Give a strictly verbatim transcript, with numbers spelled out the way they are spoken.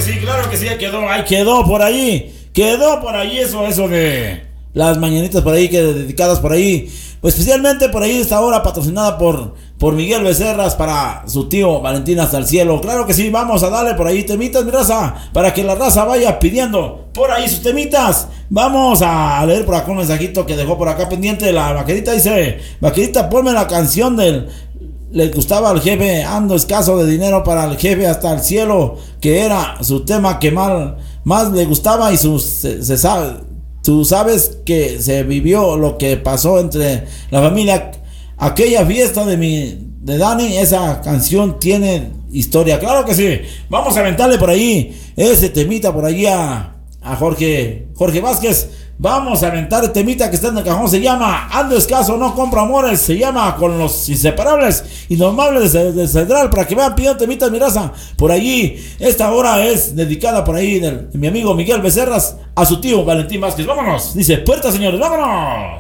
sí, claro que sí, ahí quedó, ahí quedó por ahí, quedó por ahí eso, eso de las mañanitas por ahí, que dedicadas por ahí, pues especialmente por ahí esta hora patrocinada por, por Miguel Becerras para su tío Valentín hasta el cielo. Claro que sí, vamos a darle por ahí temitas, mi raza, para que la raza vaya pidiendo por ahí sus temitas. Vamos a leer por acá un mensajito que dejó por acá pendiente la vaquerita. Dice: vaquerita, ponme la canción del le gustaba al jefe, ando escaso de dinero para el jefe hasta el cielo, que era su tema que mal, más le gustaba. Y su, se, se sabe, tú sabes que se vivió lo que pasó entre la familia, aquella fiesta de mi de Dani. Esa canción tiene historia, claro que sí. Vamos a aventarle por ahí ese temita por ahí a, a Jorge Jorge Vázquez. Vamos a aventar el temita que está en el cajón. Se llama Ando Escaso, no compro amores. Se llama Con los Inseparables Indomables de, de Cedral, para que vean pidiendo temitas, mi raza. Por allí, esta hora es dedicada por ahí de, de mi amigo Miguel Becerras a su tío Valentín Vázquez. Vámonos, dice: puerta, señores, vámonos.